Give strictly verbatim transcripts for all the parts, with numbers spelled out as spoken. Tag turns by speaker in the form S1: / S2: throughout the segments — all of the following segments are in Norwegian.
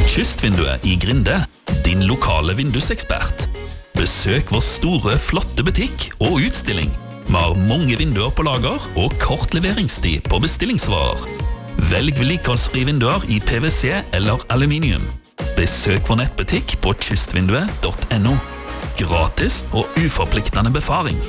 S1: Kystvinduet i Grinde, din lokale vindusekspert. Besøk vår store, flotte butikk og utstilling. Vi har mange vinduer på lager og kort leveringstid på bestillingsvarer. Velg vedlikeholdsfrie vinduer i P V C eller aluminium. Besøk vår nettbutikk på kystvinduet punktum no. Gratis og uforpliktende befaring.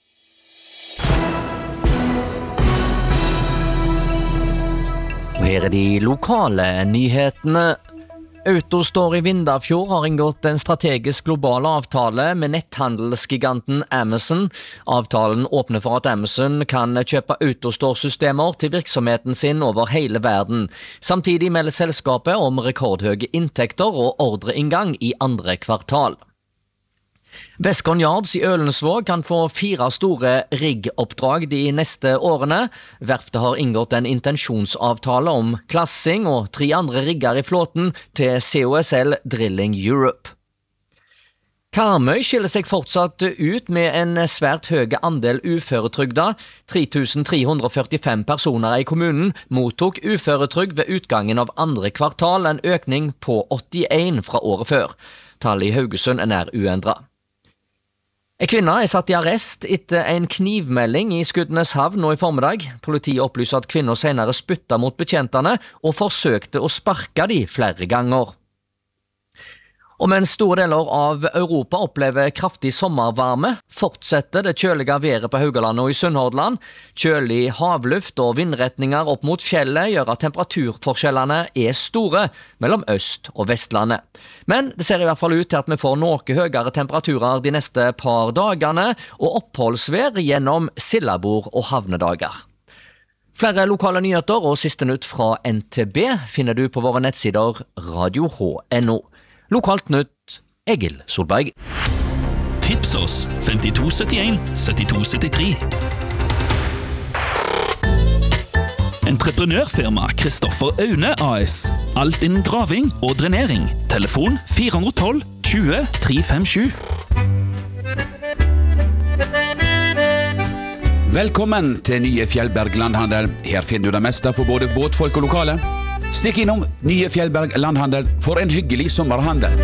S2: Og her er de lokale nyhetene. Autostore i Vindafjord har inngått en strategisk global avtale med netthandelsgiganten Amazon. Avtalen åpner for at Amazon kan kjøpe Autostore-systemer til virksomheten sin over hele verden. Samtidig melder selskapet om rekordhøye inntekter og ordreinngang i andre kvartal. Westcon Yards i Ølensvåg kan få fire store riggoppdrag de neste årene. Verftet har inngått en intensjonsavtale om klassing og tre andre rigger i flåten til C O S L Drilling Europe. Karmøy skiller seg fortsatt ut med en svært høy andel uføretrygda. tre tusen tre hundre førtifem personer i kommunen mottok uføretrygd ved utgangen av andre kvartal, en økning på åttien fra året før. Tallet i Haugesund er nær uendret. En kvinne er satt i arrest etter en knivmelding i Skudeneshavn nå i formiddag. Politiet opplyser at kvinnen senere spyttet mot betjentene og forsøkte å sparke de flere ganger. Og mens store deler av Europa opplever kraftig sommervarme, fortsetter det kjølige været på Haugalandet og i Sunnhordland. Kjølig havluft og vindretninger opp mot fjellet gjør at temperaturforskjellene er store mellom Øst- og Vestlandet. Men det ser i hvert fall ut til at vi får noe høyere temperaturer de neste par dagene, og oppholdsvær gjennom sildebord og havnedager. Flere lokale nyheter og siste nytt fra N T B finner du på våre nettsider radio h punktum no. Lokalt nytt, Egil Solberg.
S1: Tips oss femtito syttien syttito syttitre. Entreprenørfirma Kristoffer Aune A S. Alt innen graving og drenering. Telefon fire ett to tjue tre fem sju.
S3: Velkommen til nye Fjellberg Landhandel. Her finner du det meste for både båtfolk og lokale. Stikk innom nye Fjellberg Landhandel for en hyggelig sommerhandel.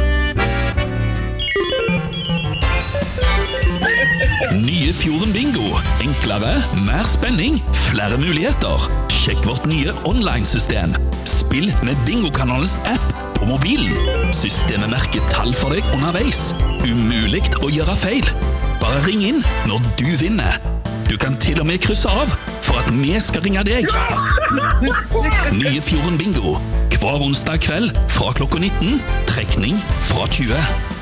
S1: Nye Fjorden Bingo. Enklere, mer spenning, flere muligheter. Sjekk vårt nye online-system. Spill med Bingo-kanalens app på mobilen. Systemet merker tall for deg underveis. Umuligt å gjøre feil. Bare ring inn når du vinner. Du kan til og med krysse av for at vi skal ringe deg. Nye Fjorden Bingo. Hver onsdag kveld fra klokka nitten. Trekning fra tjue.